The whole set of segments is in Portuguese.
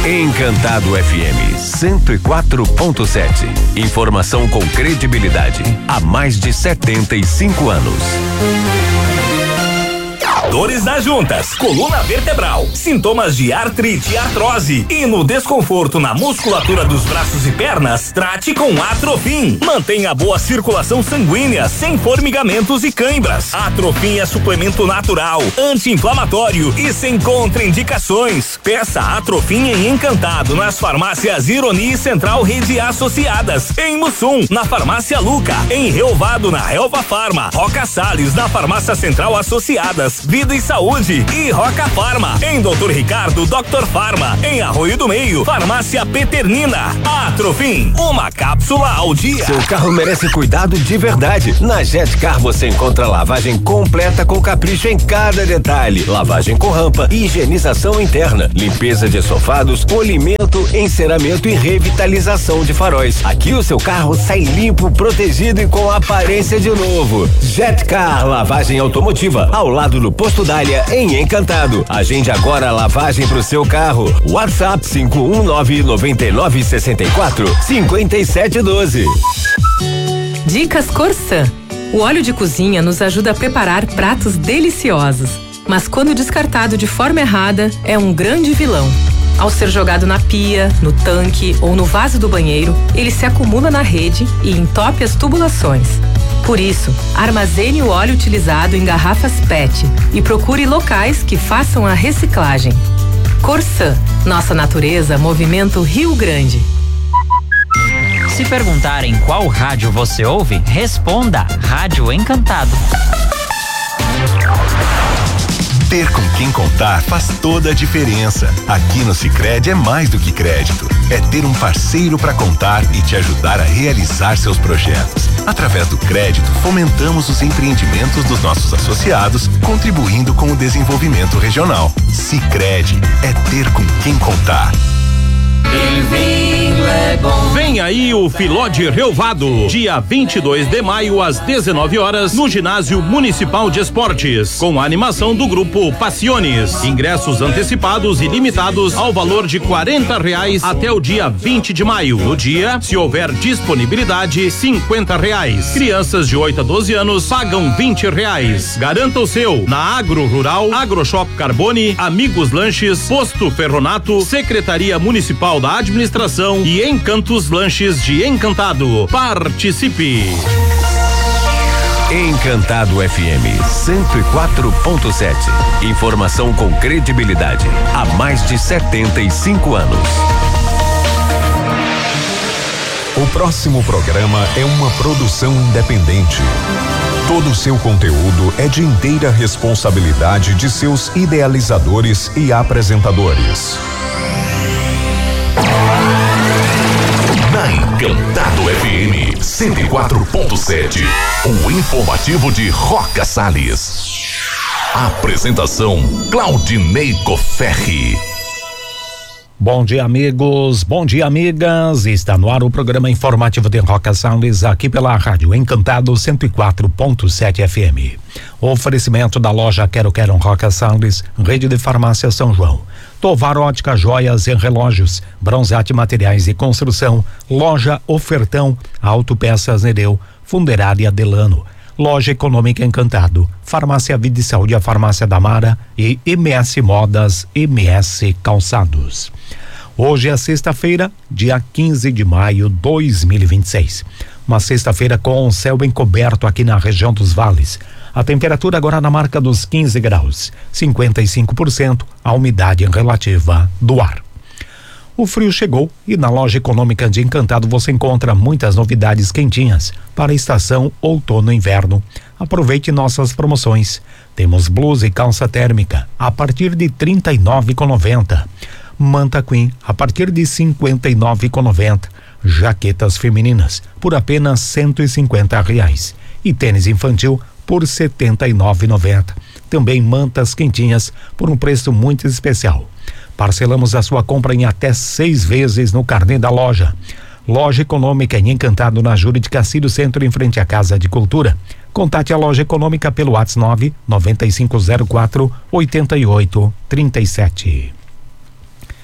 Encantado FM 104.7. Informação com credibilidade há mais de 75 anos. Dores das juntas, coluna vertebral, sintomas de artrite e artrose e no desconforto na musculatura dos braços e pernas, trate com Atrofim. Mantenha boa circulação sanguínea, sem formigamentos e cãibras. Atrofim é suplemento natural, anti-inflamatório e sem contraindicações. Peça Atrofim em Encantado nas farmácias Ironi e Central Rede Associadas, em Mussum, na farmácia Luca, em Reovado, na Helva Farma, Roca Salles, na farmácia Central Associadas, Vida e Saúde e Roca Farma, em Doutor Ricardo, Dr. Farma, em Arroio do Meio, farmácia Peternina. Atrofim, uma cápsula ao dia. Seu carro merece cuidado de verdade. Na Jetcar você encontra lavagem completa com capricho em cada detalhe. Lavagem com rampa, higienização interna, limpeza de sofados, polimento, enceramento e revitalização de faróis. Aqui o seu carro sai limpo, protegido e com aparência de novo. Jetcar, lavagem automotiva, ao lado do Posto Dália, em Encantado. Agende agora a lavagem pro seu carro. WhatsApp 519-9964-5712. Dicas Corsã. O óleo de cozinha nos ajuda a preparar pratos deliciosos, mas quando descartado de forma errada, é um grande vilão. Ao ser jogado na pia, no tanque ou no vaso do banheiro, ele se acumula na rede e entope as tubulações. Por isso, armazene o óleo utilizado em garrafas PET e procure locais que façam a reciclagem. Corsã, nossa natureza, movimento Rio Grande. Se perguntarem qual rádio você ouve, responda Rádio Encantado. Ter com quem contar faz toda a diferença. Aqui no Sicredi é mais do que crédito. É ter um parceiro para contar e te ajudar a realizar seus projetos. Através do crédito, fomentamos os empreendimentos dos nossos associados, contribuindo com o desenvolvimento regional. Sicredi é ter com quem contar. Vem aí o Filó de Reovado, dia 22 de maio às 19 horas no Ginásio Municipal de Esportes, com a animação do grupo Passiones. Ingressos antecipados e limitados ao valor de R$40 até o dia 20 de maio. No dia, se houver disponibilidade, R$50. Crianças de 8 a 12 anos pagam R$20. Garanta o seu na Agro Rural, AgroShop Carbone, Amigos Lanches, Posto Ferronato, Secretaria Municipal da Administração e Encantos Lanches de Encantado. Participe! Encantado FM 104.7. Informação com credibilidade há mais de 75 anos. O próximo programa é uma produção independente. Todo o seu conteúdo é de inteira responsabilidade de seus idealizadores e apresentadores. Na Encantado FM 104.7, o informativo de Roca Salles. Apresentação Claudinei Cofferri. Bom dia, amigos, bom dia, amigas. Está no ar o programa informativo de Roca Salles, aqui pela Rádio Encantado 104.7 FM. Oferecimento da loja Quero Roca Salles, Rede de Farmácia São João, Tovar Ótica, Joias e Relógios, Bronzate Materiais e Construção, Loja Ofertão, Autopeças Nereu, Funderária Delano, Loja Econômica Encantado, Farmácia Vida e Saúde, a Farmácia da Mara e MS Modas, MS Calçados. Hoje é sexta-feira, dia 15 de maio de 2026. Uma sexta-feira com o céu encoberto aqui na região dos vales. A temperatura agora na marca dos 15 graus, 55% a umidade relativa do ar. O frio chegou e na Loja Econômica de Encantado você encontra muitas novidades quentinhas para a estação outono-inverno. Aproveite nossas promoções. Temos blusa e calça térmica a partir de R$ 39,90. Manta Queen a partir de R$ 59,90. Jaquetas femininas por apenas R$ 150. E tênis infantil por R$ 79,90. Também mantas quentinhas por um preço muito especial. Parcelamos a sua compra em até 6 vezes no carnê da loja. Loja Econômica em Encantado, na Júlio de Castilho Centro, em frente à Casa de Cultura. Contate a Loja Econômica pelo WhatsApp 99504-8837.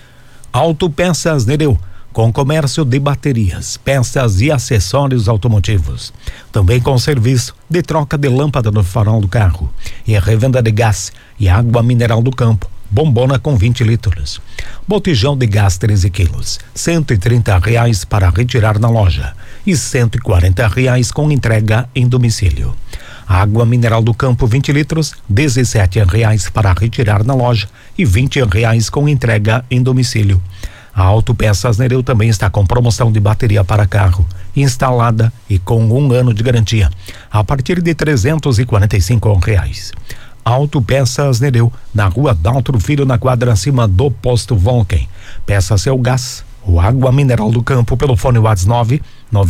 Autopeças Nereu, com comércio de baterias, peças e acessórios automotivos. Também com serviço de troca de lâmpada no farol do carro e revenda de gás e água mineral do campo. Bombona com 20 litros. Botijão de gás 13 quilos, R$130 para retirar na loja e R$140 com entrega em domicílio. Água mineral do campo 20 litros, R$17 para retirar na loja e R$20 com entrega em domicílio. A Autopeças Nereu também está com promoção de bateria para carro, instalada e com 1 ano de garantia, a partir de R$345. Autopeças Nereu, na rua Daltro Filho, na quadra acima do posto Volken. Peça seu gás ou água mineral do campo pelo fone WhatsApp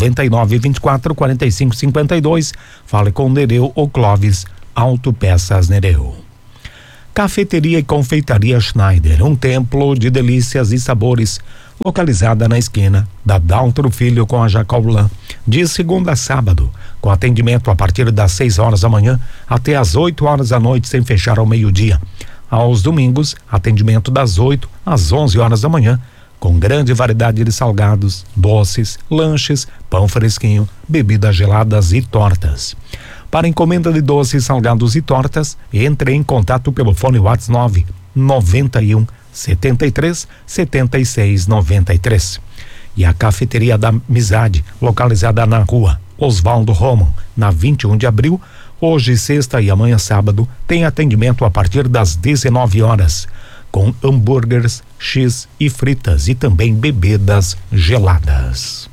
999244552. Fale com Nereu ou Clóvis. Autopeças Nereu. Cafeteria e Confeitaria Schneider, um templo de delícias e sabores, localizada na esquina da Daltro Filho com a Jacob, de segunda a sábado, com atendimento a partir das 6 horas da manhã até as 8 horas da noite, sem fechar ao meio-dia. Aos domingos, atendimento das 8 às 11 horas da manhã, com grande variedade de salgados, doces, lanches, pão fresquinho, bebidas geladas e tortas. Para encomenda de doces, salgados e tortas, entre em contato pelo fone WhatsApp 91 73 76 93. E a Cafeteria da Amizade, localizada na rua Oswaldo Roman, na 21 de abril, hoje sexta e amanhã sábado, tem atendimento a partir das 19 horas, com hambúrgueres, X e fritas e também bebidas geladas.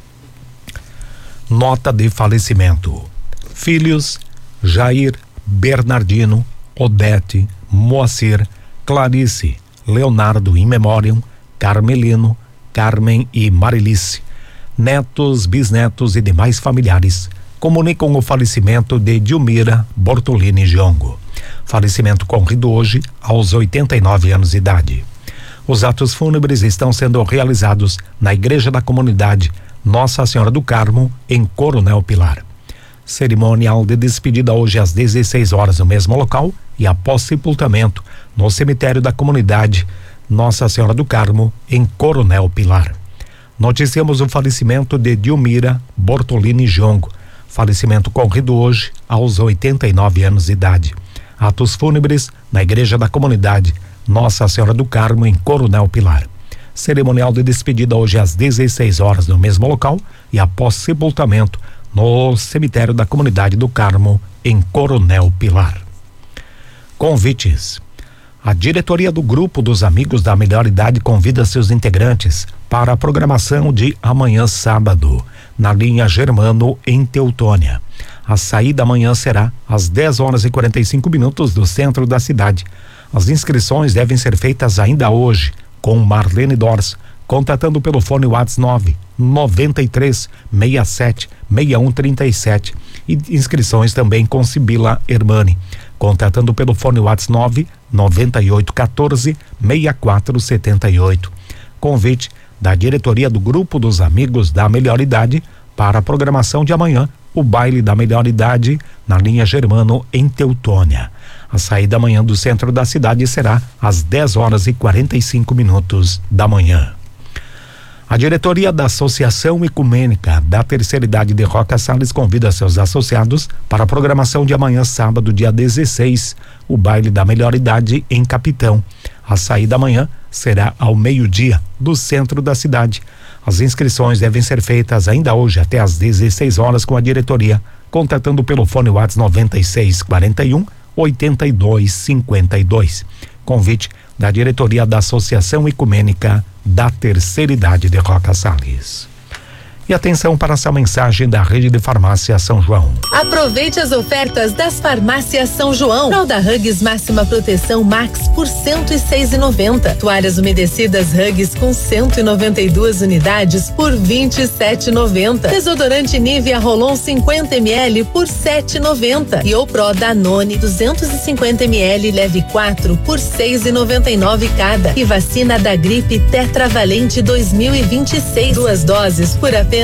Nota de falecimento: filhos Jair, Bernardino, Odete, Moacir, Clarice, Leonardo in memoriam, Carmelino, Carmen e Marilice. Netos, bisnetos e demais familiares comunicam o falecimento de Dilmira Bortolini Giongo. Falecimento ocorrido hoje aos 89 anos de idade. Os atos fúnebres estão sendo realizados na Igreja da Comunidade Nossa Senhora do Carmo, em Coronel Pilar. Cerimonial de despedida hoje às 16 horas no mesmo local e após sepultamento no cemitério da Comunidade Nossa Senhora do Carmo, em Coronel Pilar. Noticiamos o falecimento de Dilmira Bortolini Giongo. Falecimento ocorrido hoje aos 89 anos de idade. Atos fúnebres na Igreja da Comunidade Nossa Senhora do Carmo, em Coronel Pilar. Cerimonial de despedida hoje às 16 horas no mesmo local e após sepultamento no cemitério da Comunidade do Carmo, em Coronel Pilar. Convites. A diretoria do Grupo dos Amigos da Melhor Idade convida seus integrantes para a programação de amanhã sábado, na linha Germano, em Teutônia. A saída amanhã será às 10 horas e 45 minutos do centro da cidade. As inscrições devem ser feitas ainda hoje, com Marlene Dors, contatando pelo fone WhatsApp 93 67 6137, e inscrições também com Sibila Hermani, contatando pelo fone WhatsApp 98 14 6478. Convite da diretoria do Grupo dos Amigos da Melhor Idade para a programação de amanhã, o baile da Melhor Idade na linha Germano, em Teutônia. A saída amanhã do centro da cidade será às 10 horas e 45 minutos da manhã. A diretoria da Associação Ecumênica da Terceira Idade de Roca Salles convida seus associados para a programação de amanhã sábado, dia 16, o baile da Melhor Idade em Capitão. A saída amanhã será ao meio-dia do centro da cidade. As inscrições devem ser feitas ainda hoje até às 16 horas com a diretoria, contatando pelo fone WhatsApp 96 41 82 52. Convite da diretoria da Associação Ecumênica da Terceira Idade de Roca Salles. E atenção para essa mensagem da Rede de Farmácia São João. Aproveite as ofertas das Farmácias São João. Fralda Huggies Máxima Proteção Max por R$106,90. Toalhas umedecidas Huggies com 192 unidades por R$27,90. Desodorante Nivea Rolon 50 ml por R$7,90. E o Pro Danone 250 ml leve 4 por R$6,99 cada. E vacina da gripe Tetravalente 2026, 2 doses por apenas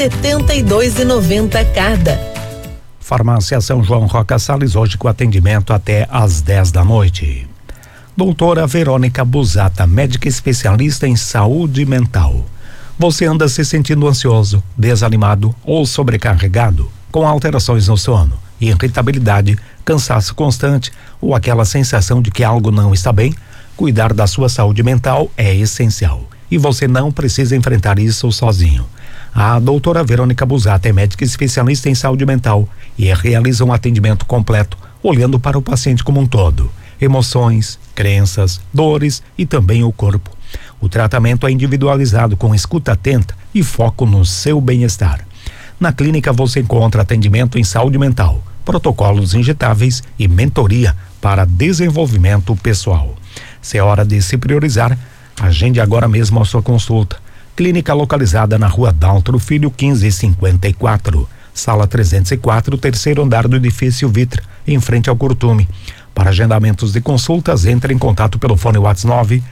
R$72,90 cada. Farmácia São João Roca Salles, hoje com atendimento até às 10 da noite. Doutora Verônica Busata, médica especialista em saúde mental. Você anda se sentindo ansioso, desanimado ou sobrecarregado, com alterações no sono, irritabilidade, cansaço constante ou aquela sensação de que algo não está bem? Cuidar da sua saúde mental é essencial e você não precisa enfrentar isso sozinho. A doutora Verônica Busata é médica especialista em saúde mental e realiza um atendimento completo, olhando para o paciente como um todo, emoções, crenças, dores e também o corpo. O tratamento é individualizado com escuta atenta e foco no seu bem-estar. Na clínica você encontra atendimento em saúde mental, protocolos injetáveis e mentoria para desenvolvimento pessoal. Se é hora de se priorizar, agende agora mesmo a sua consulta. Clínica localizada na Rua Daltro Filho 1554, sala 304, terceiro andar do edifício Vitra, em frente ao Curtume. Para agendamentos de consultas, entre em contato pelo fone WhatsApp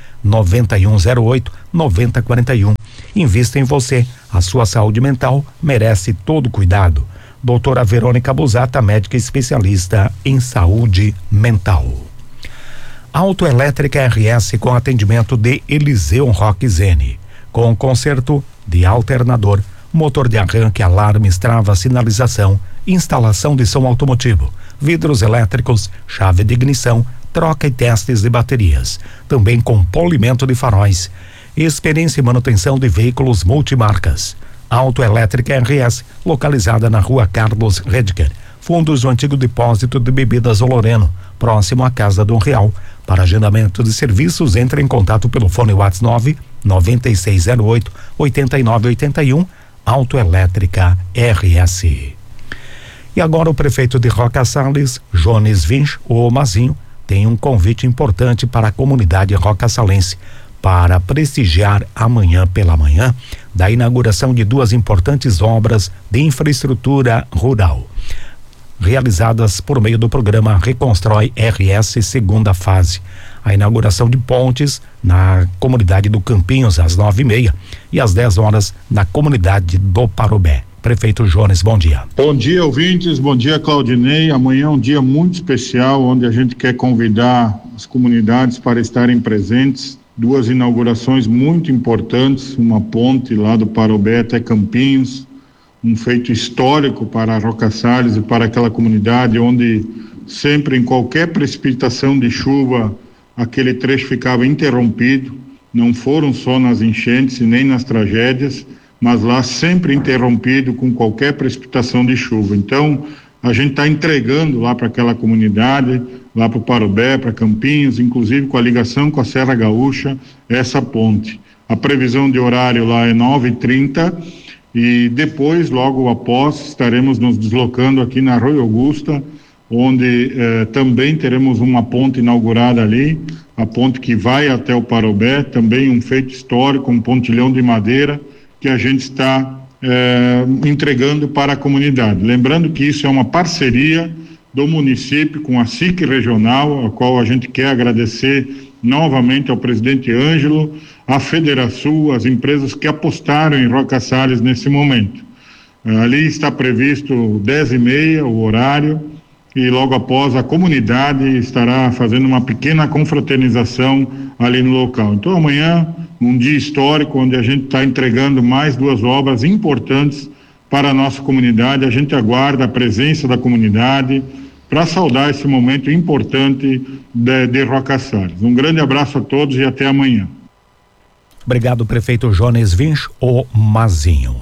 9108-9041. Invista em você, a sua saúde mental merece todo cuidado. Doutora Verônica Busata, médica especialista em saúde mental. Autoelétrica RS com atendimento de Eliseu Roque Zene, com conserto de alternador, motor de arranque, alarmes, trava, sinalização, instalação de som automotivo, vidros elétricos, chave de ignição, troca e testes de baterias, também com polimento de faróis, experiência e manutenção de veículos multimarcas. Autoelétrica RS, localizada na Rua Carlos Redker, fundos do antigo depósito de bebidas Oloreno, próximo à Casa do Real. Para agendamento de serviços, entre em contato pelo fone WhatsApp 9608-8981, Autoelétrica RS. E agora o prefeito de Roca Salles, Jones Vinch, o Mazinho, tem um convite importante para a comunidade roca-salense para prestigiar amanhã pela manhã da inauguração de duas importantes obras de infraestrutura rural, realizadas por meio do programa Reconstrói RS segunda fase. A inauguração de pontes na comunidade do Campinhos às 9h30 e às 10 horas na comunidade do Parobé. Prefeito Jones, bom dia. Bom dia, ouvintes, bom dia, Claudinei. Amanhã é um dia muito especial, onde a gente quer convidar as comunidades para estarem presentes. Duas inaugurações muito importantes, uma ponte lá do Parobé até Campinhos, um feito histórico para Roca Salles e para aquela comunidade, onde sempre, em qualquer precipitação de chuva, aquele trecho ficava interrompido. Não foram só nas enchentes e nem nas tragédias, mas lá sempre interrompido com qualquer precipitação de chuva. Então, a gente está entregando lá para aquela comunidade, lá para o Parobé, para Campinhos, inclusive com a ligação com a Serra Gaúcha, essa ponte. A previsão de horário lá é 9h30 e depois, logo após, estaremos nos deslocando aqui na Arroio Augusta, onde também teremos uma ponte inaugurada ali, a ponte que vai até o Parobé, também um feito histórico, um pontilhão de madeira que a gente está entregando para a comunidade. Lembrando que isso é uma parceria do município com a SIC regional, a qual a gente quer agradecer novamente ao presidente Ângelo, à Federação, as empresas que apostaram em Roca Salles nesse momento. Ali está previsto 10h30 o horário, e logo após a comunidade estará fazendo uma pequena confraternização ali no local. Então amanhã, um dia histórico, onde a gente está entregando mais duas obras importantes para a nossa comunidade. A gente aguarda a presença da comunidade para saudar esse momento importante de Roca Salles. Um grande abraço a todos e até amanhã. Obrigado, prefeito Jones Vinch, o Mazinho.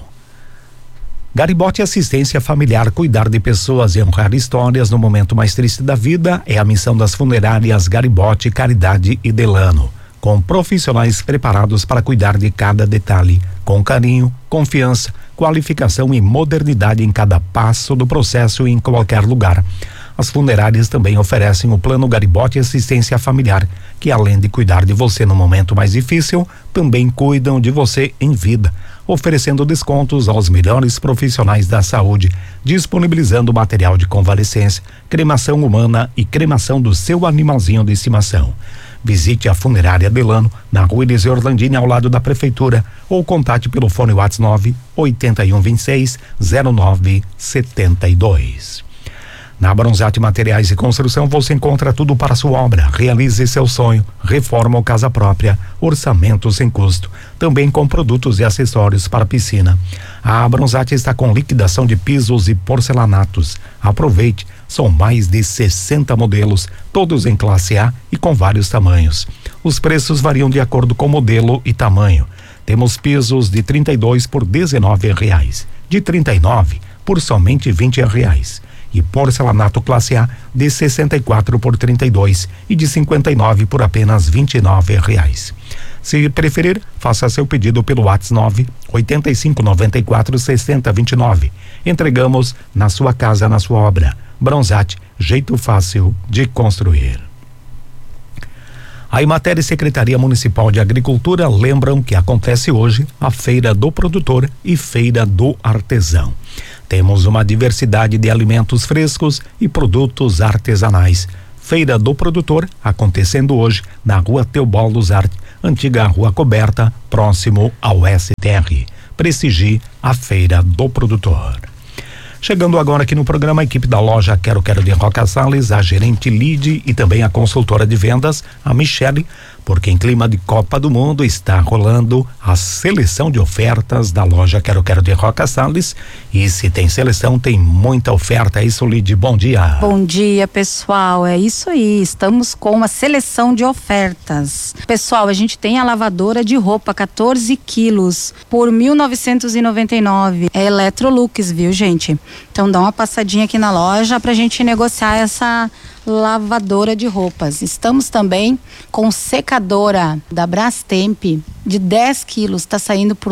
Garibote Assistência Familiar, cuidar de pessoas e honrar histórias no momento mais triste da vida é a missão das funerárias Garibote, Caridade e Delano, com profissionais preparados para cuidar de cada detalhe, com carinho, confiança, qualificação e modernidade em cada passo do processo e em qualquer lugar. As funerárias também oferecem o plano Garibote Assistência Familiar, que além de cuidar de você no momento mais difícil, também cuidam de você em vida, oferecendo descontos aos melhores profissionais da saúde, disponibilizando material de convalescência, cremação humana e cremação do seu animalzinho de estimação. Visite a Funerária Delano, na Rua Eliseu Orlandini, ao lado da Prefeitura, ou contate pelo fone WhatsApp 8126-0972. Na Bronzate Materiais e Construção você encontra tudo para a sua obra. Realize seu sonho, reforma ou casa própria, orçamento sem custo. Também com produtos e acessórios para piscina. A Bronzate está com liquidação de pisos e porcelanatos. Aproveite, são mais de 60 modelos, todos em classe A e com vários tamanhos. Os preços variam de acordo com modelo e tamanho. Temos pisos de 32 por R$19, de 39 por somente R$20. E porcelanato classe A de 64 por 32 e de 59 por apenas R$29. Se preferir, faça seu pedido pelo WhatsApp 985946029. Entregamos na sua casa, na sua obra. Bronzate, jeito fácil de construir. A Emater e Secretaria Municipal de Agricultura lembram que acontece hoje a Feira do Produtor e Feira do Artesão. Temos uma diversidade de alimentos frescos e produtos artesanais. Feira do Produtor acontecendo hoje na Rua Teobaldo Zarte, antiga Rua Coberta, próximo ao STR. Prestigie a Feira do Produtor. Chegando agora aqui no programa, a equipe da loja Quero de Roca Salles, a gerente Lide e também a consultora de vendas, a Michele, porque em clima de Copa do Mundo está rolando a seleção de ofertas da loja Quero de Roca Salles. E se tem seleção, tem muita oferta. É isso, Lide, bom dia. Bom dia, pessoal, é isso aí, estamos com a seleção de ofertas. Pessoal, a gente tem a lavadora de roupa 14 quilos por R$1.999, é Electrolux, viu, gente? Então dá uma passadinha aqui na loja pra gente negociar essa lavadora de roupas. Estamos também com secadora da Brastemp de 10 quilos, tá saindo por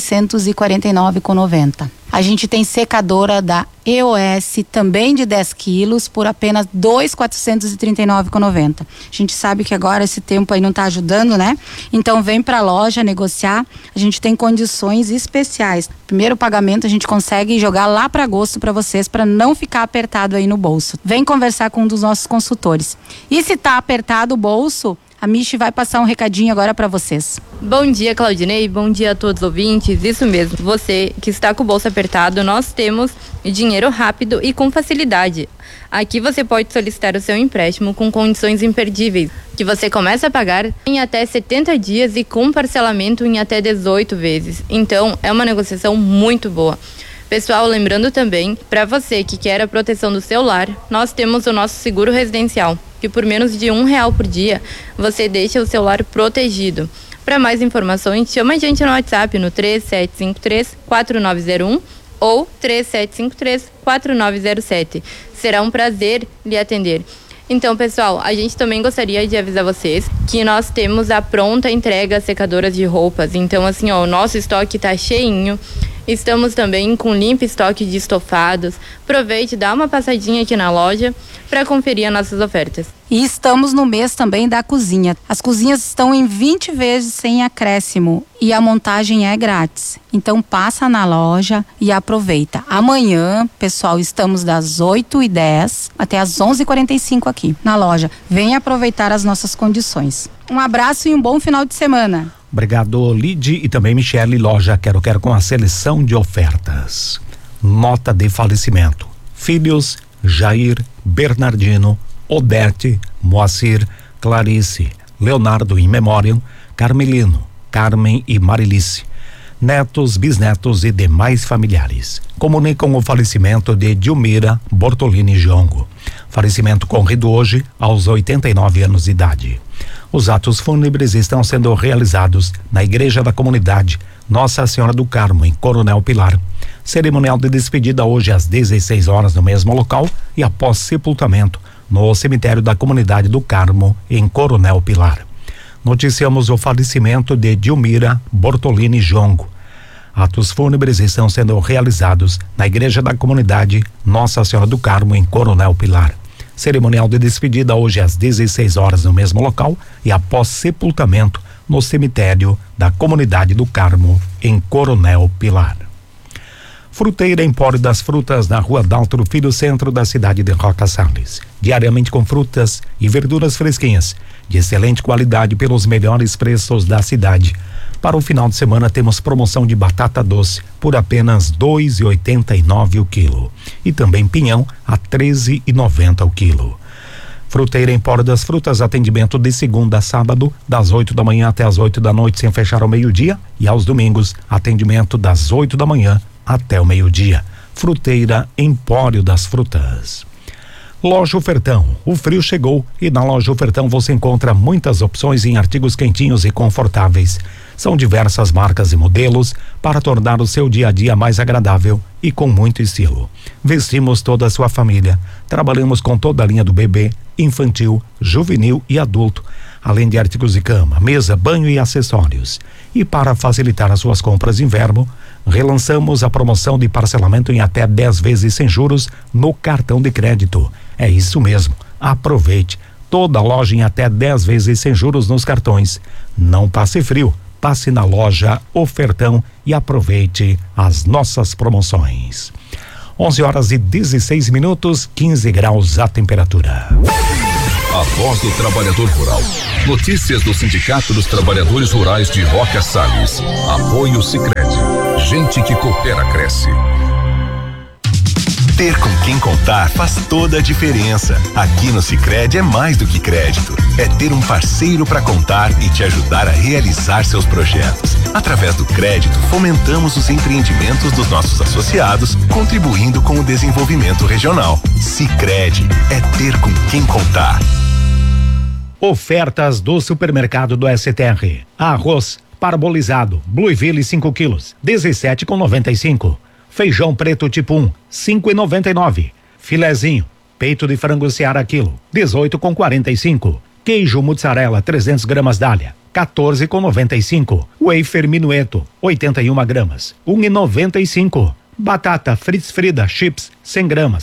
R$2.649,90. A gente tem secadora da EOS também de 10 quilos por apenas R$2.439,90. A gente sabe que agora esse tempo aí não tá ajudando, né? Então vem pra loja negociar. A gente tem condições especiais. Primeiro pagamento a gente consegue jogar lá para agosto para vocês, para não ficar apertado aí no bolso. Vem conversar com um dos nossos consultores. E se tá apertado o bolso, a Michi vai passar um recadinho agora para vocês. Bom dia, Claudinei. Bom dia a todos os ouvintes. Isso mesmo. Você que está com o bolso apertado, nós temos dinheiro rápido e com facilidade. Aqui você pode solicitar o seu empréstimo com condições imperdíveis, que você começa a pagar em até 70 dias e com parcelamento em até 18 vezes. Então, é uma negociação muito boa. Pessoal, lembrando também, para você que quer a proteção do seu lar, nós temos o nosso seguro residencial, que por menos de R$1 por dia, você deixa o seu lar protegido. Para mais informações, chama a gente no WhatsApp no 3753-4901 ou 3753-4907. Será um prazer lhe atender. Então, pessoal, a gente também gostaria de avisar vocês que nós temos a pronta entrega secadoras de roupas. Então, assim, ó, o nosso estoque tá cheinho. Estamos também com limpo estoque de estofados. Aproveite, dá uma passadinha aqui na loja para conferir as nossas ofertas. E estamos no mês também da cozinha. As cozinhas estão em 20 vezes sem acréscimo e a montagem é grátis. Então passa na loja e aproveita. Amanhã, pessoal, estamos das 8h10 até as 11h45 aqui na loja. Venha aproveitar as nossas condições. Um abraço e um bom final de semana. Obrigado, Lide e também Michele. Loja Quero com a seleção de ofertas. Nota de falecimento: filhos Jair, Bernardino, Odete, Moacir, Clarice, Leonardo in memoriam, Carmelino, Carmen e Marilice. Netos, bisnetos e demais familiares comunicam o falecimento de Dilmira Bortolini Jongo. Falecimento ocorrido hoje aos 89 anos de idade. Os atos fúnebres estão sendo realizados na Igreja da Comunidade Nossa Senhora do Carmo, em Coronel Pilar. Cerimonial de despedida hoje às 16 horas no mesmo local e após sepultamento no cemitério da Comunidade do Carmo, em Coronel Pilar. Noticiamos o falecimento de Dilmira Bortolini Jongo. Atos fúnebres estão sendo realizados na Igreja da Comunidade Nossa Senhora do Carmo, em Coronel Pilar. Cerimonial de despedida hoje às 16 horas no mesmo local e após sepultamento no cemitério da Comunidade do Carmo, em Coronel Pilar. Fruteira Empório das Frutas, na Rua Daltro Filho, centro da cidade de Roca Salles. Diariamente com frutas e verduras fresquinhas, de excelente qualidade pelos melhores preços da cidade. Para o final de semana temos promoção de batata doce por apenas R$ 2,89 o quilo e também pinhão a R$ 13,90 o quilo. Fruteira Empório das Frutas, atendimento de segunda a sábado, das 8 da manhã até as 8 da noite, sem fechar ao meio-dia, e aos domingos, atendimento das 8 da manhã até o meio-dia. Fruteira Empório das Frutas. Loja Ofertão, o frio chegou e na Loja Ofertão você encontra muitas opções em artigos quentinhos e confortáveis. São diversas marcas e modelos para tornar o seu dia a dia mais agradável e com muito estilo. Vestimos toda a sua família. Trabalhamos com toda a linha do bebê, infantil, juvenil e adulto, além de artigos de cama, mesa, banho e acessórios. E para facilitar as suas compras de inverno, relançamos a promoção de parcelamento em até 10 vezes sem juros no cartão de crédito. É isso mesmo, aproveite. Toda loja em até 10 vezes sem juros nos cartões. Não passe frio, passe na Loja Ofertão e aproveite as nossas promoções. 11h16, 15 graus a temperatura. A Voz do Trabalhador Rural. Notícias do Sindicato dos Trabalhadores Rurais de Roca Salles. Apoio Sicredi. Gente que coopera, cresce. Ter com quem contar faz toda a diferença. Aqui no Sicredi é mais do que crédito. É ter um parceiro para contar e te ajudar a realizar seus projetos. Através do crédito, fomentamos os empreendimentos dos nossos associados, contribuindo com o desenvolvimento regional. Sicredi é ter com quem contar. Ofertas do supermercado do STR. Arroz parbolizado, Blueville 5 quilos, 17,95. Feijão preto tipo 1, 5,99. Filezinho, peito de frango Seara quilo, 18,45. Queijo mozzarella 300 gramas Dália, 14,95. Wafer Minueto, 81 gramas, 1,95. Batata Fritz Frida Chips 100 gramas,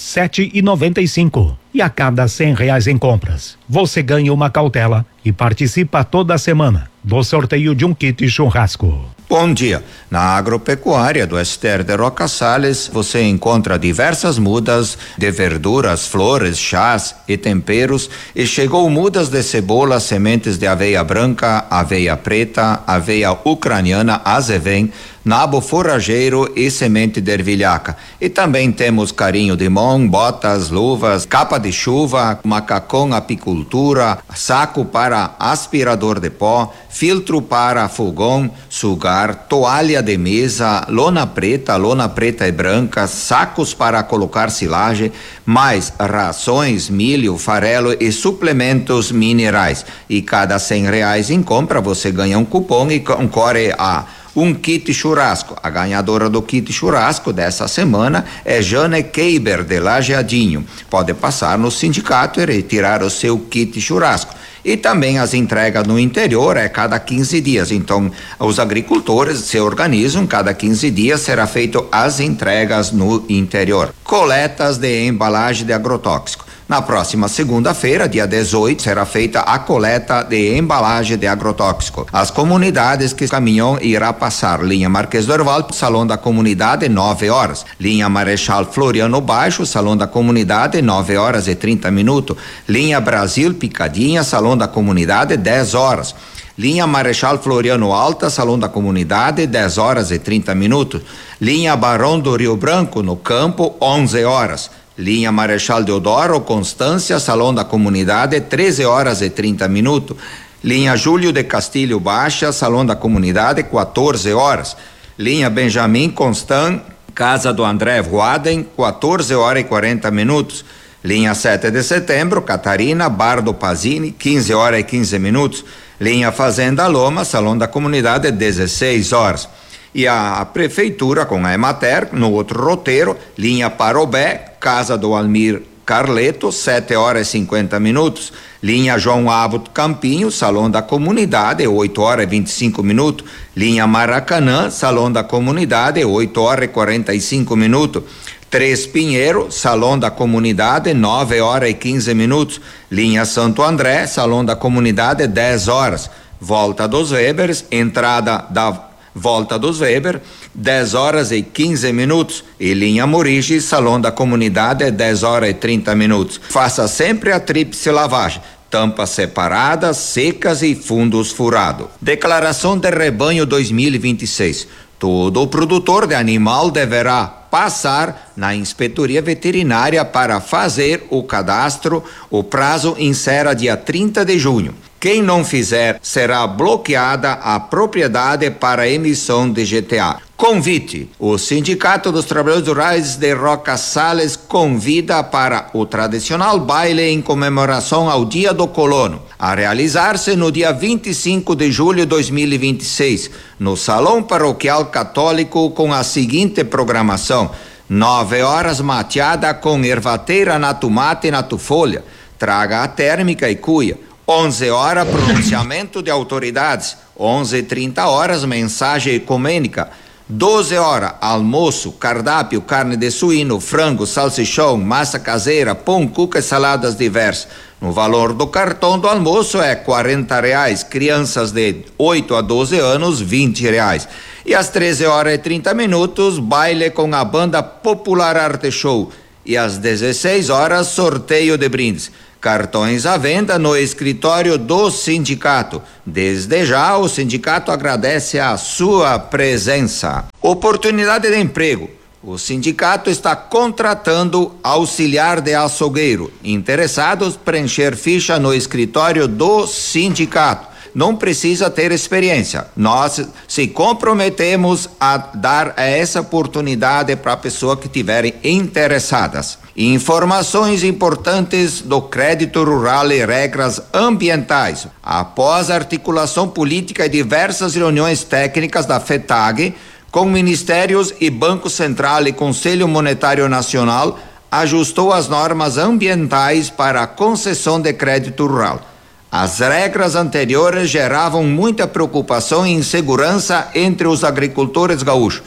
7,95. E a cada R$100 em compras, você ganha uma cautela e participa toda semana do sorteio de um kit churrasco. Bom dia. Na agropecuária do STR de Roca Salles, você encontra diversas mudas de verduras, flores, chás e temperos, e chegou mudas de cebola, sementes de aveia branca, aveia preta, aveia ucraniana, azevém, nabo forrageiro e semente de ervilhaca. E também temos carinho de mão, botas, luvas, capa de chuva, macacão apicultura, saco para aspirador de pó, filtro para fogão, sugar, toalha de mesa, lona preta e branca, sacos para colocar silagem, mais rações, milho, farelo e suplementos minerais. E cada R$100 em compra você ganha um cupom e concorre a um kit churrasco. A ganhadora do kit churrasco dessa semana é Jane Keiber, de Lajeadinho. Pode passar no sindicato e retirar o seu kit churrasco. E também as entregas no interior é cada 15 dias. Então, os agricultores se organizam, cada 15 dias será feito as entregas no interior. Coletas de embalagem de agrotóxico. Na próxima segunda-feira, dia 18, será feita a coleta de embalagem de agrotóxico. As comunidades que o caminhão irá passar: linha Marquês do Herval, Salão da Comunidade, 9 horas. Linha Marechal Floriano Baixo, Salão da Comunidade, 9 horas e 30 minutos. Linha Brasil Picadinha, Salão da Comunidade, 10 horas. Linha Marechal Floriano Alta, Salão da Comunidade, 10 horas e 30 minutos. Linha Barão do Rio Branco, no campo, 11 horas. Linha Marechal Deodoro, Constância, Salão da Comunidade, 13 horas e 30 minutos. Linha Júlio de Castilho Baixa, Salão da Comunidade, 14 horas. Linha Benjamin Constant, Casa do André Voaden, 14 horas e 40 minutos. Linha 7 de Setembro, Catarina, Bar do Pazini, 15 horas e 15 minutos. Linha Fazenda Loma, Salão da Comunidade, 16 horas. E a prefeitura com a Emater, no outro roteiro, linha Parobé, Casa do Almir Carleto, 7 horas e 50 minutos. Linha João Abbott Campinho, Salão da Comunidade, 8 horas e 25 minutos. Linha Maracanã, Salão da Comunidade, 8 horas e 45 minutos. Três Pinheiro, Salão da Comunidade, 9 horas e 15 minutos. Linha Santo André, Salão da Comunidade, 10 horas. Volta dos Webers, entrada da Volta dos Weber, 10 horas e 15 minutos. E linha Moriges, Salão da Comunidade, 10 horas e 30 minutos. Faça sempre a tríplice lavagem, tampas separadas, secas e fundos furados. Declaração de rebanho 2026. Todo produtor de animal deverá passar na inspetoria veterinária para fazer o cadastro. O prazo encerra dia 30 de junho. Quem não fizer, será bloqueada a propriedade para emissão de GTA. Convite. O Sindicato dos Trabalhadores Rurais de Roca Salles convida para o tradicional baile em comemoração ao Dia do Colono, a realizar-se no dia 25 de julho de 2026, no Salão Paroquial Católico, com a seguinte programação: 9 horas mateada com ervateira na tomate e na tufolha, traga a térmica e cuia. 11 horas pronunciamento de autoridades, 11h30 mensagem ecumênica, 12 horas almoço, cardápio, carne de suíno, frango, salsichão, massa caseira, pão, cuca e saladas diversas. No valor do cartão do almoço é R$40, crianças de 8 a 12 anos R$20. E às 13h30 baile com a banda Popular Arte Show, e às 16 horas sorteio de brindes. Cartões à venda no escritório do sindicato. Desde já, o sindicato agradece a sua presença. Oportunidade de emprego. O sindicato está contratando auxiliar de açougueiro. Interessados, preencher ficha no escritório do sindicato. Não precisa ter experiência. Nós se comprometemos a dar essa oportunidade para a pessoa que tiverem interessadas. Informações importantes do crédito rural e regras ambientais. Após a articulação política e diversas reuniões técnicas da FETAG, com ministérios e Banco Central e Conselho Monetário Nacional, ajustou as normas ambientais para a concessão de crédito rural. As regras anteriores geravam muita preocupação e insegurança entre os agricultores gaúchos.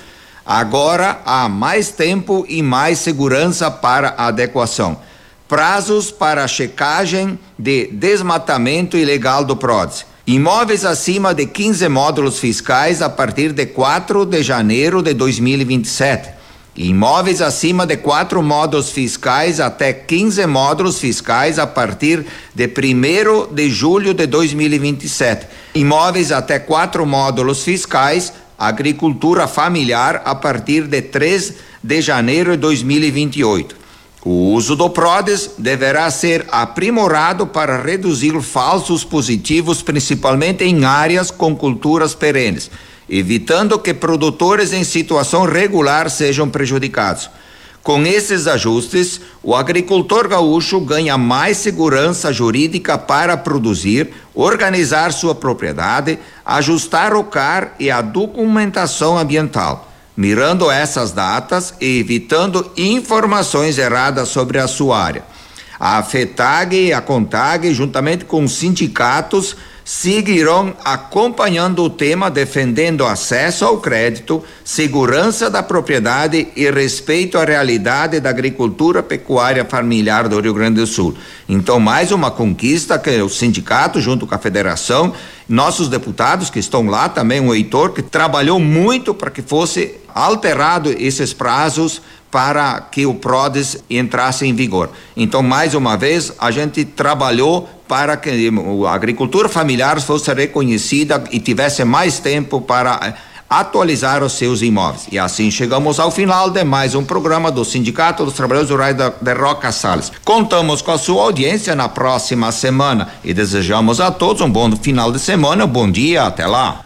Agora há mais tempo e mais segurança para a adequação. Prazos para a checagem de desmatamento ilegal do PRODES. Imóveis acima de 15 módulos fiscais a partir de 4 de janeiro de 2027. Imóveis acima de 4 módulos fiscais até 15 módulos fiscais a partir de 1º de julho de 2027. Imóveis até 4 módulos fiscais, agricultura familiar a partir de 3 de janeiro de 2028. O uso do PRODES deverá ser aprimorado para reduzir falsos positivos, principalmente em áreas com culturas perenes, evitando que produtores em situação regular sejam prejudicados. Com esses ajustes, o agricultor gaúcho ganha mais segurança jurídica para produzir, organizar sua propriedade, ajustar o CAR e a documentação ambiental, mirando essas datas e evitando informações erradas sobre a sua área. A FETAG e a CONTAG, juntamente com os sindicatos, seguirão acompanhando o tema, defendendo acesso ao crédito, segurança da propriedade e respeito à realidade da agricultura pecuária familiar do Rio Grande do Sul. Então, mais uma conquista que o sindicato, junto com a federação, nossos deputados que estão lá, também o Heitor, que trabalhou muito para que fosse alterado esses prazos para que o PRODES entrasse em vigor. Então, mais uma vez, a gente trabalhou para que a agricultura familiar fosse reconhecida e tivesse mais tempo para atualizar os seus imóveis. E assim chegamos ao final de mais um programa do Sindicato dos Trabalhadores Rurais de Roca Salles. Contamos com a sua audiência na próxima semana e desejamos a todos um bom final de semana, bom dia, até lá.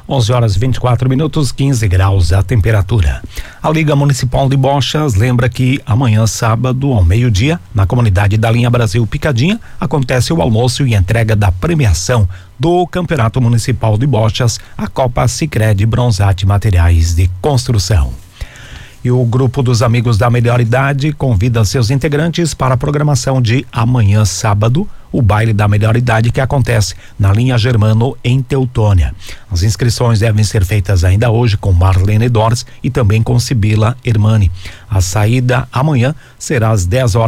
11h24, 15 graus a temperatura. A Liga Municipal de Bochas lembra que amanhã, sábado, ao meio-dia, na comunidade da Linha Brasil Picadinha, acontece o almoço e entrega da premiação do Campeonato Municipal de Bochas, a Copa Sicredi Bronzate Materiais de Construção. E o grupo dos Amigos da Melhor Idade convida seus integrantes para a programação de amanhã, sábado, o baile da melhor idade que acontece na linha Germano em Teutônia. As inscrições devem ser feitas ainda hoje com Marlene Dors e também com Sibila Hermani. A saída amanhã será às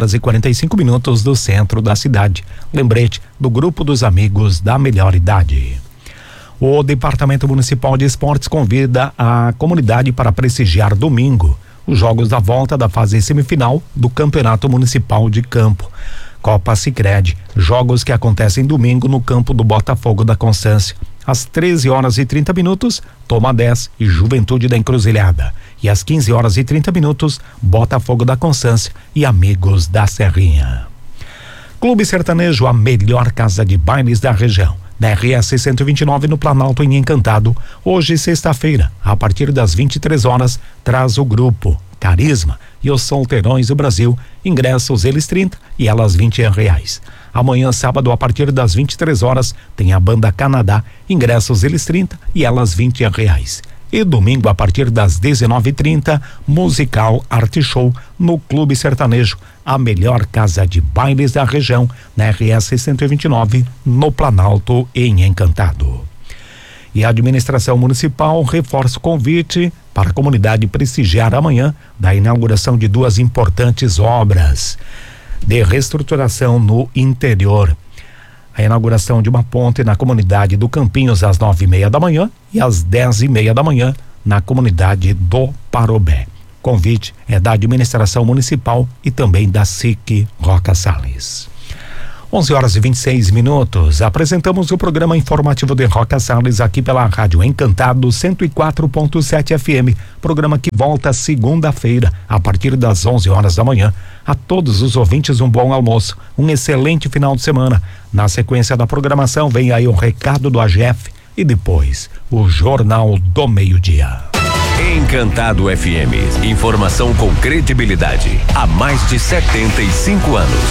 10h45 do centro da cidade. Lembrete do grupo dos Amigos da Melhor Idade. O Departamento Municipal de Esportes convida a comunidade para prestigiar domingo os jogos da volta da fase semifinal do Campeonato Municipal de Campo. Copa Sicredi, jogos que acontecem domingo no campo do Botafogo da Constância. Às 13h30, Toma 10 e Juventude da Encruzilhada. E às 15h30, Botafogo da Constância e Amigos da Serrinha. Clube Sertanejo, a melhor casa de bailes da região. Na RS 129 no Planalto em Encantado. Hoje, sexta-feira, a partir das 23h, traz o grupo Carisma e os Solteirões do Brasil. Ingressos eles 30 e elas R$20. Amanhã, sábado, a partir das 23h, tem a banda Canadá. Ingressos eles 30 e elas R$20. E domingo, a partir das 19h30, musical Arte Show no Clube Sertanejo, a melhor casa de bailes da região, na RS 129, no Planalto em Encantado. E a administração municipal reforça o convite para a comunidade prestigiar amanhã da inauguração de duas importantes obras de reestruturação no interior. A inauguração de uma ponte na comunidade do Campinhos às 9h30 e às 10h30 na comunidade do Parobé. Convite é da administração municipal e também da SIC Roca Salles. 11h26. Apresentamos o programa informativo de Roca Salles aqui pela Rádio Encantado 104.7 FM. Programa que volta segunda-feira a partir das 11h. A todos os ouvintes um bom almoço, um excelente final de semana. Na sequência da programação vem aí o recado do AGF e depois o Jornal do Meio-Dia. Encantado FM. Informação com credibilidade há mais de 75 anos.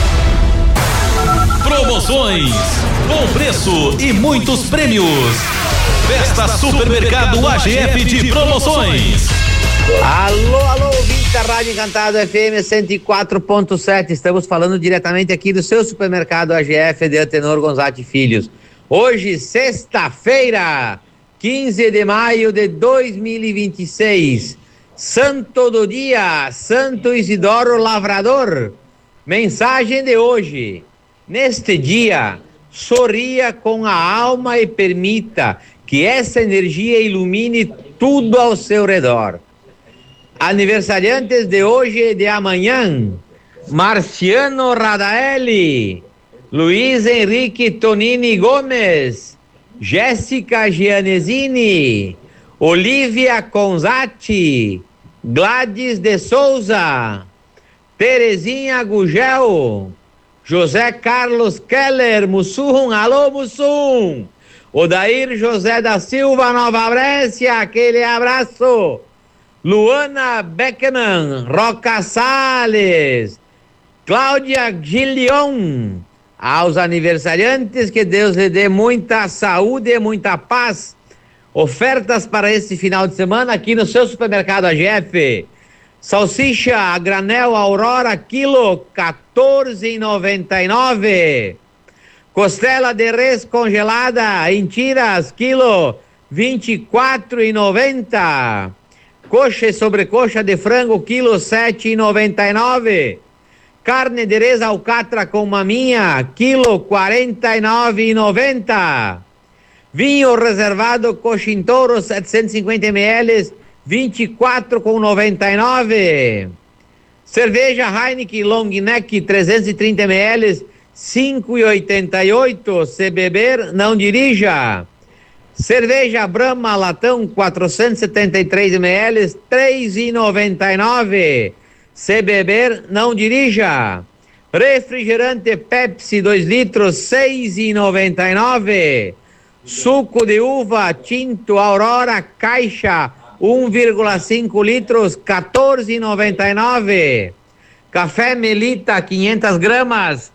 Promoções, bom preço e muitos prêmios. Festa Supermercado AGF de promoções. Alô, ouvinte da Rádio Encantado FM 104.7. Estamos falando diretamente aqui do seu supermercado AGF de Antenor Gonzatti Filhos. Hoje, sexta-feira, 15 de maio de 2026. Santo do dia, Santo Isidoro Lavrador. Mensagem de hoje. Neste dia, sorria com a alma e permita que essa energia ilumine tudo ao seu redor. Aniversariantes de hoje e de amanhã: Marciano Radaeli, Luiz Henrique Tonini Gomes, Jéssica Gianesini, Olivia Conzatti, Gladys de Souza, Terezinha Gugel, José Carlos Keller, Mussum, alô Mussum, Odair José da Silva, Nova Brécia, aquele abraço, Luana Beckman, Roca Salles, Cláudia Gilion, aos aniversariantes, que Deus lhe dê muita saúde e muita paz. Ofertas para esse final de semana aqui no seu supermercado AGF. Salsicha a granel Aurora, quilo, R$14,99. Costela de res congelada em tiras, quilo, R$24,90. Coxa e sobrecoxa de frango, quilo, R$7,99. Carne de res alcatra com maminha, quilo, R$49,90. Vinho reservado Coxintouro, 750 ml, R$24,99. Cerveja Heineken Long Neck 330 ml, R$5,88. Se beber, não dirija. Cerveja Brahma latão 473 ml, R$3,99. Se beber, não dirija. Refrigerante Pepsi 2 litros, R$6,99. Suco de uva tinto Aurora caixa 1,5 litros, R$14,99. Café Melita 500 gramas,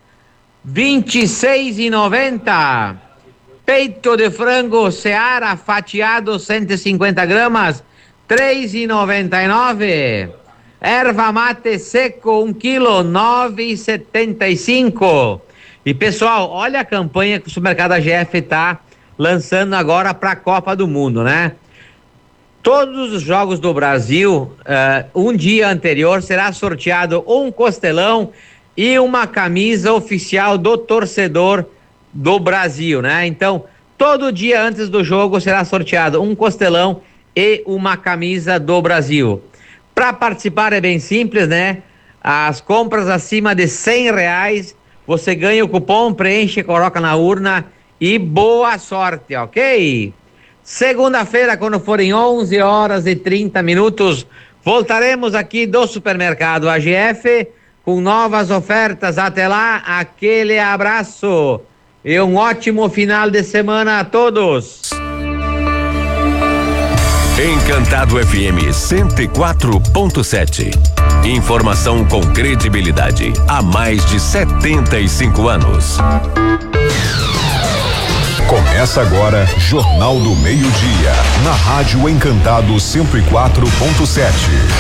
R$26,90. Peito de frango Seara fatiado 150 gramas, R$3,99. Erva mate seco 1 quilo, R$9,75. E pessoal, olha a campanha que o supermercado AGF está lançando agora para a Copa do Mundo, né? Todos os jogos do Brasil, um dia anterior, será sorteado um costelão e uma camisa oficial do torcedor do Brasil, né? Então, todo dia antes do jogo será sorteado um costelão e uma camisa do Brasil. Para participar é bem simples, né? As compras acima de R$100, você ganha o cupom, preenche, coloca na urna e boa sorte, ok? Segunda-feira, quando forem 11h30, voltaremos aqui do Supermercado AGF com novas ofertas. Até lá, aquele abraço e um ótimo final de semana a todos. Encantado FM 104.7. Informação com credibilidade há mais de 75 anos. Começa agora Jornal do Meio-Dia, na Rádio Encantado 104.7.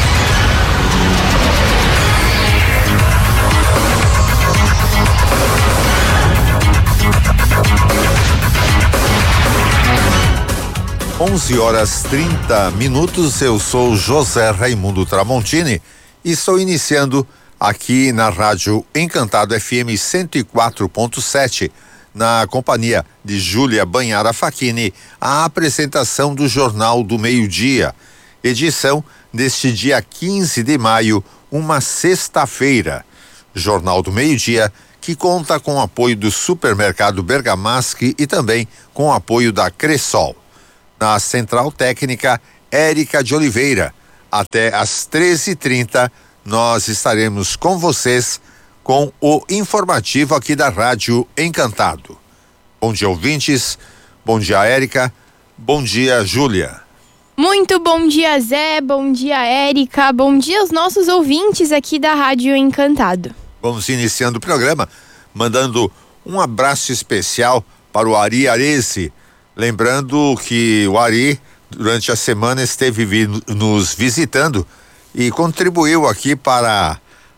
Horas 30. Eu sou José Raimundo Tramontini e estou iniciando aqui na Rádio Encantado FM 104.7, na companhia de Júlia Banhara Facchini, a apresentação do Jornal do Meio-Dia, edição deste dia 15 de maio, uma sexta-feira. Jornal do Meio-Dia, que conta com o apoio do Supermercado Bergamaschi e também com o apoio da Cressol. Na Central Técnica, Érica de Oliveira. Até às 13h30, nós estaremos com vocês com o informativo aqui da Rádio Encantado. Bom dia, ouvintes. Bom dia, Érica. Bom dia, Júlia. Muito bom dia, Zé. Bom dia, Érica. Bom dia aos nossos ouvintes aqui da Rádio Encantado. Vamos iniciando o programa mandando um abraço especial para o Ari Arese. Lembrando que o Ari, durante a semana, esteve nos visitando e contribuiu aqui para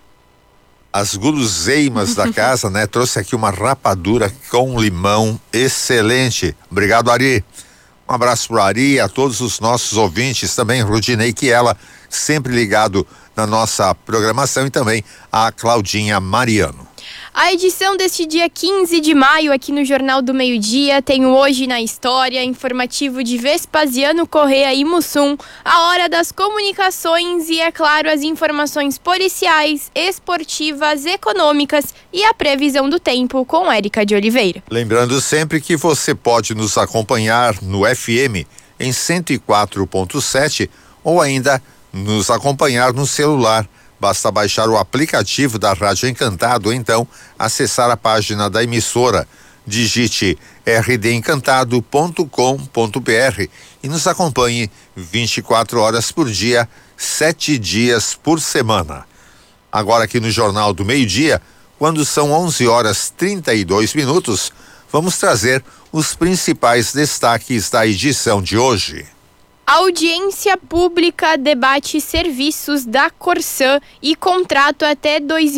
as guloseimas da casa, né? Trouxe aqui uma rapadura com limão excelente. Obrigado, Ari. Um abraço pro Ari e a todos os nossos ouvintes, também Rudinei Kiela, sempre ligado na nossa programação, e também a Claudinha Mariano. A edição deste dia 15 de maio aqui no Jornal do Meio-Dia tem o Hoje na História, informativo de Vespasiano Corrêa e Mussum, a Hora das Comunicações e, é claro, as informações policiais, esportivas, econômicas e a previsão do tempo com Érica de Oliveira. Lembrando sempre que você pode nos acompanhar no FM em 104.7 ou ainda nos acompanhar no celular. Basta baixar o aplicativo da Rádio Encantado ou então acessar a página da emissora. Digite rdencantado.com.br e nos acompanhe 24 horas por dia, 7 dias por semana. Agora aqui no Jornal do Meio-Dia, quando são 11h32, vamos trazer os principais destaques da edição de hoje. Audiência pública debate serviços da Corsã e contrato até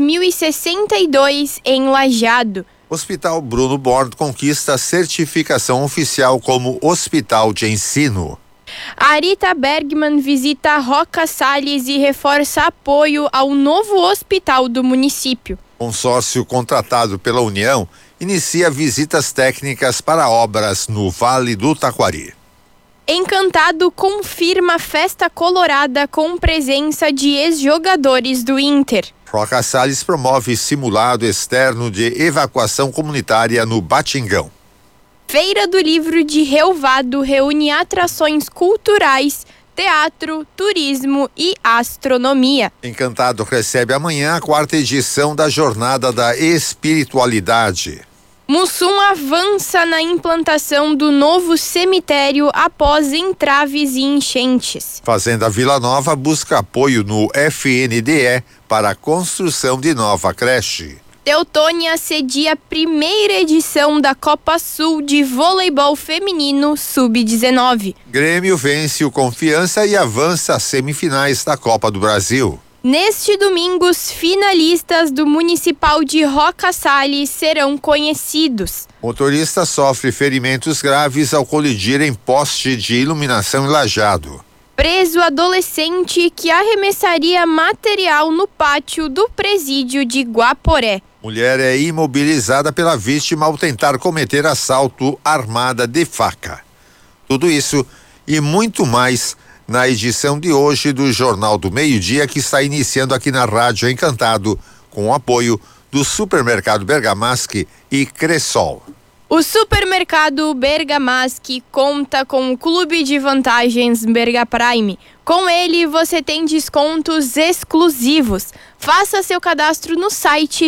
2062 em Lajeado. Hospital Bruno Born conquista certificação oficial como hospital de ensino. Arita Bergman visita Roca Salles e reforça apoio ao novo hospital do município. Consórcio contratado pela União inicia visitas técnicas para obras no Vale do Taquari. Encantado confirma festa colorada com presença de ex-jogadores do Inter. Roca Salles promove simulado externo de evacuação comunitária no Batingão. Feira do Livro de Rio Vado reúne atrações culturais, teatro, turismo e astronomia. Encantado recebe amanhã a 4ª edição da Jornada da Espiritualidade. Mussum avança na implantação do novo cemitério após entraves e enchentes. Fazenda Vila Nova busca apoio no FNDE para a construção de nova creche. Teutônia cedia a primeira edição da Copa Sul de Voleibol Feminino Sub-19. Grêmio vence o Confiança e avança às semifinais da Copa do Brasil. Neste domingo, os finalistas do Municipal de Roca Salles serão conhecidos. Motorista sofre ferimentos graves ao colidir em poste de iluminação em Lajeado. Preso adolescente que arremessaria material no pátio do presídio de Guaporé. Mulher é imobilizada pela vítima ao tentar cometer assalto armada de faca. Tudo isso e muito mais na edição de hoje do Jornal do Meio-Dia, que está iniciando aqui na Rádio Encantado, com o apoio do Supermercado Bergamaschi e Cressol. O Supermercado Bergamaschi conta com o Clube de Vantagens Berga Prime. Com ele, você tem descontos exclusivos. Faça seu cadastro no site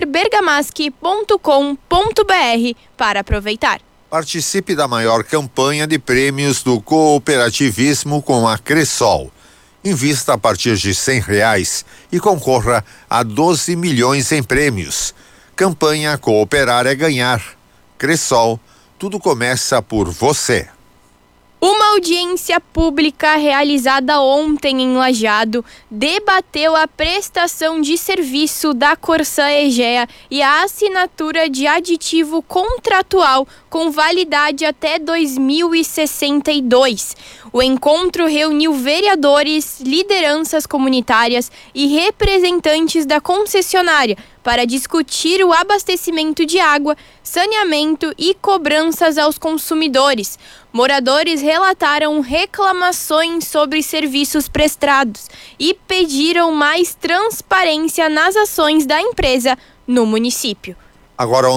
superbergamaschi.com.br para aproveitar. Participe da maior campanha de prêmios do cooperativismo com a Cressol. Invista a partir de R$100 e concorra a 12 milhões em prêmios. Campanha Cooperar é Ganhar. Cressol, tudo começa por você. Uma audiência pública realizada ontem em Lajeado debateu a prestação de serviço da Corsã Egea e a assinatura de aditivo contratual com validade até 2062. O encontro reuniu vereadores, lideranças comunitárias e representantes da concessionária para discutir o abastecimento de água, saneamento e cobranças aos consumidores. Moradores relataram reclamações sobre serviços prestados e pediram mais transparência nas ações da empresa no município. Agora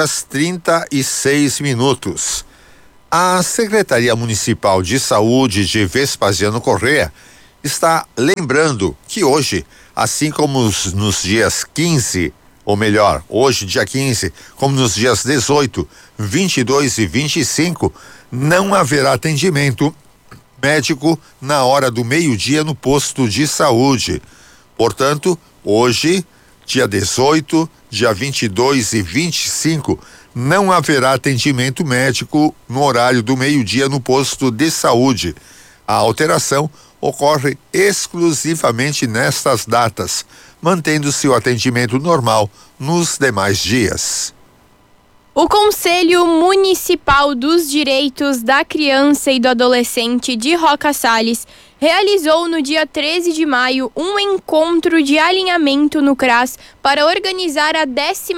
11h36. A Secretaria Municipal de Saúde de Vespasiano Corrêa está lembrando que hoje, assim como nos dias 15, ou melhor, hoje dia 15, como nos dias 18, 22 e 25, não haverá atendimento médico na hora do meio-dia no posto de saúde. Portanto, hoje, dia 18, dia 22 e 25, não haverá atendimento médico no horário do meio-dia no posto de saúde. A alteração ocorre exclusivamente nestas datas, mantendo-se o atendimento normal nos demais dias. O Conselho Municipal dos Direitos da Criança e do Adolescente de Roca Salles realizou no dia 13 de maio um encontro de alinhamento no CRAS para organizar a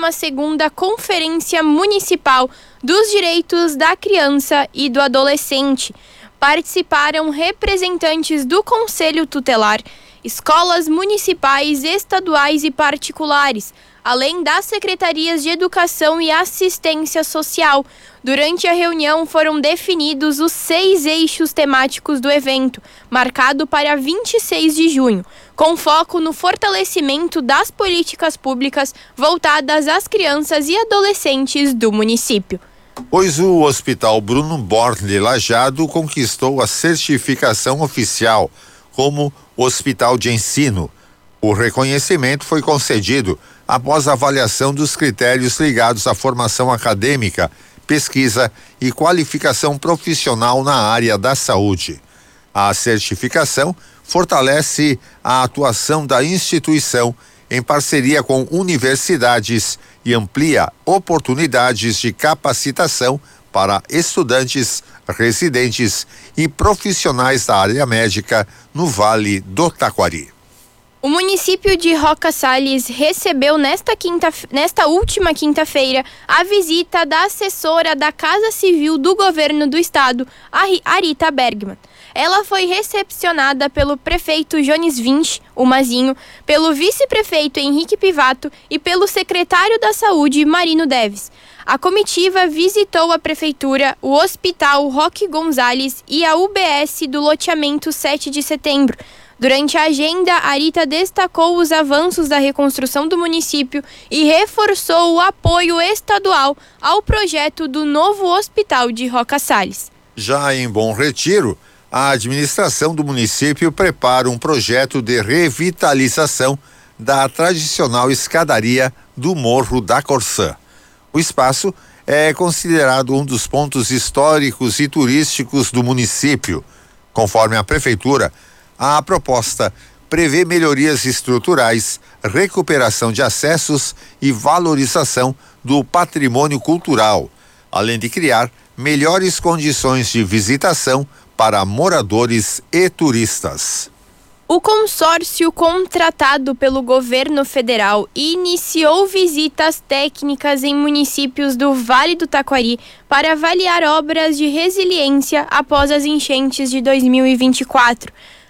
12ª Conferência Municipal dos Direitos da Criança e do Adolescente. Participaram representantes do Conselho Tutelar, escolas municipais, estaduais e particulares, além das secretarias de Educação e Assistência Social. Durante a reunião foram definidos os 6 eixos temáticos do evento, marcado para 26 de junho, com foco no fortalecimento das políticas públicas voltadas às crianças e adolescentes do município. Pois o Hospital Bruno Born de Lajeado conquistou a certificação oficial como Hospital de Ensino. O reconhecimento foi concedido após a avaliação dos critérios ligados à formação acadêmica, pesquisa e qualificação profissional na área da saúde. A certificação fortalece a atuação da instituição em parceria com universidades e amplia oportunidades de capacitação para estudantes, residentes e profissionais da área médica no Vale do Taquari. O município de Roca Salles recebeu nesta última quinta-feira a visita da assessora da Casa Civil do Governo do Estado, Arita Bergman. Ela foi recepcionada pelo prefeito Jones Vinci, o Mazinho, pelo vice-prefeito Henrique Pivato e pelo secretário da Saúde, Marino Deves. A comitiva visitou a prefeitura, o Hospital Roque Gonzalez e a UBS do loteamento 7 de setembro. Durante a agenda, Arita destacou os avanços da reconstrução do município e reforçou o apoio estadual ao projeto do novo hospital de Roca Salles. Já em Bom Retiro, a administração do município prepara um projeto de revitalização da tradicional escadaria do Morro da Corsã. O espaço é considerado um dos pontos históricos e turísticos do município. Conforme a prefeitura, a proposta prevê melhorias estruturais, recuperação de acessos e valorização do patrimônio cultural, além de criar melhores condições de visitação para moradores e turistas. O consórcio contratado pelo governo federal iniciou visitas técnicas em municípios do Vale do Taquari para avaliar obras de resiliência após as enchentes de 2024.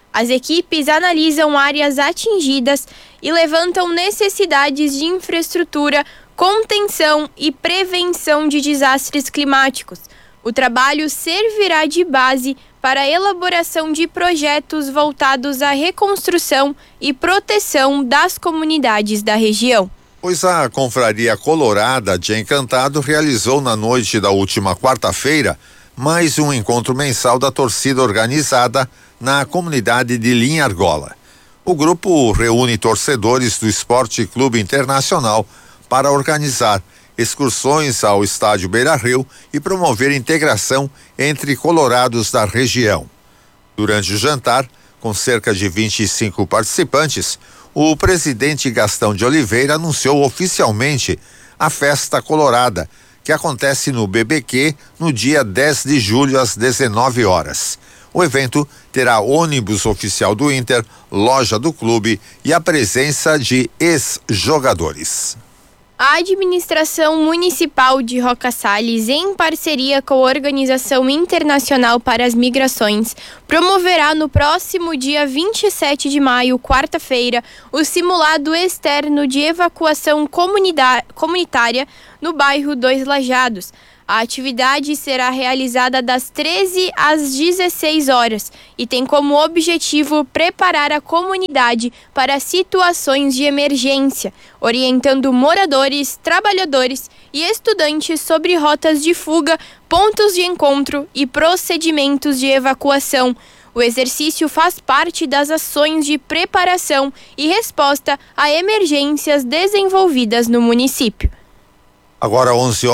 As equipes analisam áreas atingidas e levantam necessidades de infraestrutura, contenção e prevenção de desastres climáticos. O trabalho servirá de base para a elaboração de projetos voltados à reconstrução e proteção das comunidades da região. Pois a Confraria Colorada de Encantado realizou na noite da última quarta-feira mais um encontro mensal da torcida organizada na comunidade de Linhargola. O grupo reúne torcedores do Esporte Clube Internacional para organizar excursões ao estádio Beira-Rio e promover integração entre colorados da região. Durante o jantar, com cerca de 25 participantes, o presidente Gastão de Oliveira anunciou oficialmente a Festa Colorada, que acontece no BBQ no dia 10 de julho às 19 horas. O evento terá ônibus oficial do Inter, loja do clube e a presença de ex-jogadores. A administração municipal de Roca Salles, em parceria com a Organização Internacional para as Migrações, promoverá no próximo dia 27 de maio, quarta-feira, o simulado externo de evacuação comunitária no bairro Dois Lajados. A atividade será realizada das 13 às 16 horas e tem como objetivo preparar a comunidade para situações de emergência, orientando moradores, trabalhadores e estudantes sobre rotas de fuga, pontos de encontro e procedimentos de evacuação. O exercício faz parte das ações de preparação e resposta a emergências desenvolvidas no município. Agora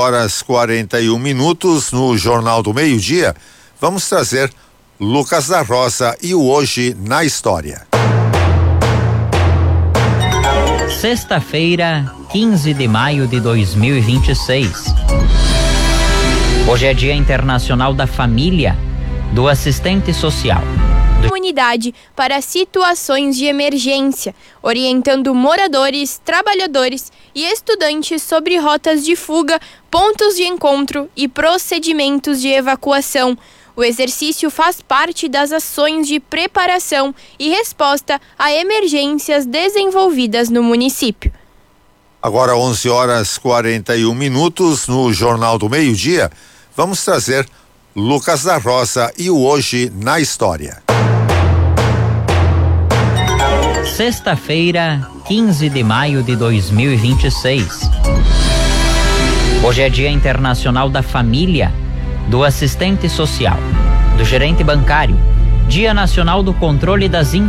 11h41 no Jornal do Meio-Dia, vamos trazer Lucas da Rosa e o Hoje na História. Sexta-feira, 15 de maio de 2026. Hoje é Dia Internacional da Família, do Assistente Social. Comunidade para situações de emergência, orientando moradores, trabalhadores e estudantes sobre rotas de fuga, pontos de encontro e procedimentos de evacuação. O exercício faz parte das ações de preparação e resposta a emergências desenvolvidas no município. Agora 11h41 no Jornal do Meio-Dia, vamos trazer Lucas da Rosa e o Hoje na História. Sexta-feira, 15 de maio de 2026. Hoje é Dia Internacional da Família, do Assistente Social, do Gerente Bancário, Dia Nacional do Controle das